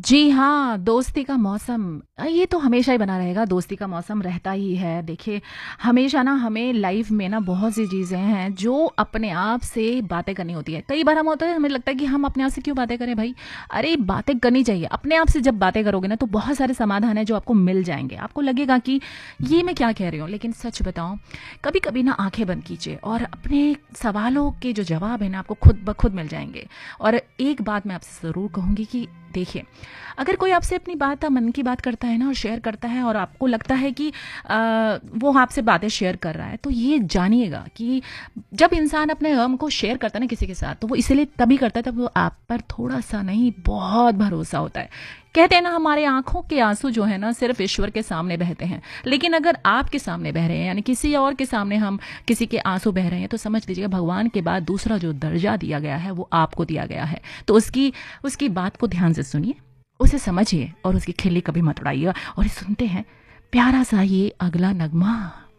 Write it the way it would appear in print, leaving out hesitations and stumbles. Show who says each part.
Speaker 1: जी हाँ, दोस्ती का मौसम ये तो हमेशा ही बना रहेगा, दोस्ती का मौसम रहता ही है। देखिए, हमेशा ना हमें लाइफ़ में ना बहुत सी चीज़ें हैं जो अपने आप से बातें करनी होती है। कई बार हम होता है हमें लगता है कि हम अपने आप से क्यों बातें करें भाई? अरे बातें करनी चाहिए। अपने आप से जब बातें करोगे ना तो बहुत सारे समाधान हैं जो आपको मिल जाएँगे। आपको लगेगा कि ये मैं क्या कह रही हूँ? लेकिन सच बताऊँ, कभी-कभी ना आँखें बंद कीजिए और अपने सवालों के जो जवाब है ना आपको खुद ब खुद मिल जाएँगे। और एक बात मैं आपसे ज़रूर कहूँगी कि देखिए, अगर कोई आपसे अपनी बात मन की बात करता है ना और शेयर करता है और आपको लगता है कि वो आपसे बातें शेयर कर रहा है, तो ये जानिएगा कि जब इंसान अपने गम को शेयर करता है ना किसी के साथ, तो वो इसलिए तभी करता है तब वो आप पर थोड़ा सा नहीं बहुत भरोसा होता है। कहते हैं ना हमारे आंखों के आंसू जो है ना सिर्फ ईश्वर के सामने बहते हैं, लेकिन अगर आपके सामने बह रहे हैं यानी किसी और के सामने हम किसी के आंसू बह रहे हैं तो समझ लीजिएगा भगवान के बाद दूसरा जो दर्जा दिया गया है वो आपको दिया गया है। तो उसकी उसकी बात को ध्यान से सुनिए, उसे समझिए और उसकी खिल्ली कभी मत उड़ाइएगा। और सुनते हैं प्यारा सा ये अगला नगमा।